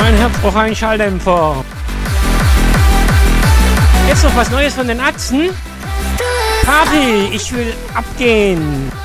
Mein Herz braucht einen Schalldämpfer. Jetzt noch was Neues von den Atzen. Party, ich will abgehen.